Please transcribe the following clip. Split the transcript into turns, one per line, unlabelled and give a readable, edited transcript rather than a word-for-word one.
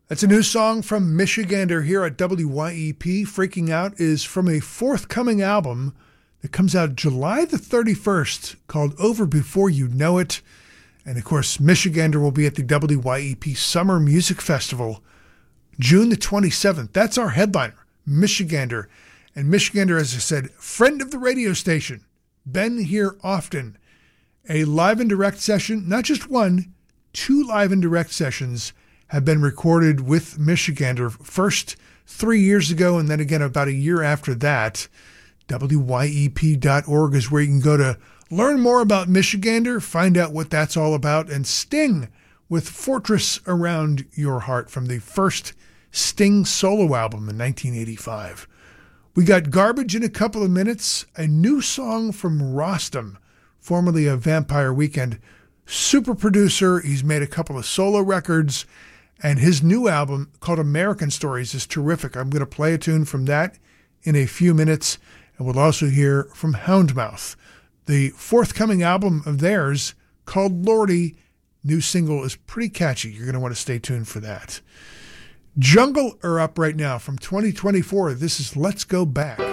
That's a new song from Michigander here at WYEP. Freaking Out is from a forthcoming album that comes out July the 31st called Over Before You Know It. And of course, Michigander will be at the WYEP Summer Music Festival June the 27th. That's our headliner, Michigander. And Michigander, as I said, friend of the radio station, been here often. A live and direct session, not just one, two live and direct sessions have been recorded with Michigander, first 3 years ago and then again about a year after that. WYEP.org is where you can go to learn more about Michigander, find out what that's all about, and Sting with Fortress Around Your Heart from the first Sting solo album in 1985. We got Garbage in a couple of minutes, a new song from Rostam, formerly of Vampire Weekend. Super producer, he's made a couple of solo records, and his new album called American Stories is terrific. I'm going to play a tune from that in a few minutes, and we'll also hear from Houndmouth. The forthcoming album of theirs called Lordy, new single, is pretty catchy. You're going to want to stay tuned for that. Jungle are up right now from 2024. This is Let's Go Back.